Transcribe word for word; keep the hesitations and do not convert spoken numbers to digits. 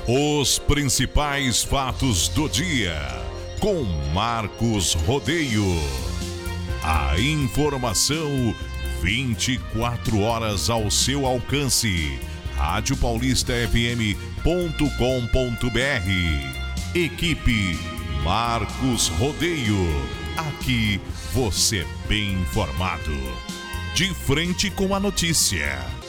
Os principais fatos do dia, com Marcos Rodeio. A informação vinte e quatro horas ao seu alcance. rádio paulista f m ponto com ponto b r. Equipe Marcos Rodeio. Aqui você é bem informado. De frente com a notícia.